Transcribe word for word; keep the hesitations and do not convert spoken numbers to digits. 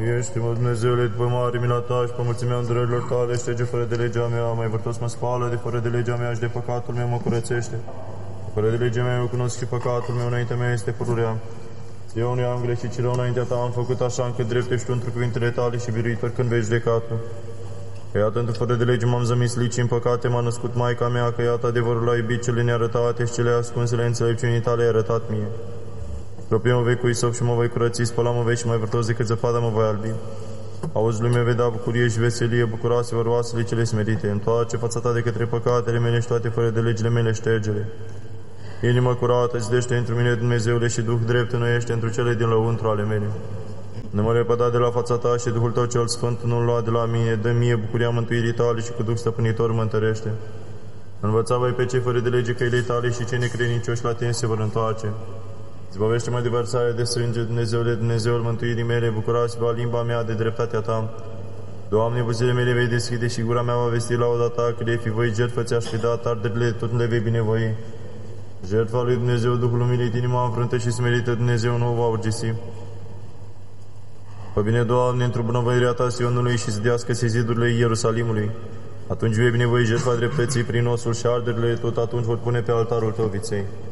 Miliește-mă, Dumnezeule, după mare mila ta și pe mulțimea îndurărilor tale, șterge fără de legea mea, mai vârtos mă spală, de fără de legea mea și de păcatul meu mă curățește. Fără de legea mea eu cunosc și păcatul meu, înaintea mea este pururea. Eu nu am greșit, ci rău înaintea ta am făcut așa încât drept ești tu într cuvintele tale și biruitor când vei judecatul. Că iată, într fără de lege m-am zămislit și în păcate m-a născut Maica mea, că iată adevărul a iubit cele nearătate și cele ascunsele înțelepciunii tale ai arătat mie. Stropi mă vei cu isop și mă voi curăți, spăla mă vei și mai vârtos decât zăpada mă voi albi. Auzi, lumea vei da bucurie și veselie, bucuroase-vă roasele cele smerite, întoarce fața ta de către păcatele mele și toate fără de legile mele ștergere. Inima curată, zidește într mine, Dumnezeule, și Duh drept înnoiește întru cele din lăuntru ale mele. Nu mă repăda de la fața ta și Duhul tău cel sfânt nu-l lua de la mine, dă mie bucuria mântuirii tale și cu Duh stăpânitor mă întărește. Învăța voi pe cei fără de lege căile tale și cei necredincioși la tine se vor întoarce. Zbăvește mai de vărsarea de sânge, Dumnezeule, Dumnezeul mântuirii mele, bucurați-vă limba mea de dreptatea ta. Doamne, buzele mele vei deschide și gura mea va vesti lauda ta, că de fi voi jertfă ți-aș fi dat, arderile tot le vei binevoi. Jertfa lui Dumnezeu, Duhul umilit, inima înfrântă și smerită, Dumnezeu nu o va urgisi. Fă bine, Doamne, într-o bunăvoirea ta Sionului și zidească-se zidurile Ierusalimului. Atunci vei binevoi jertfa dreptății prin osul și arderile, tot atunci vor pune pe altarul tău viței.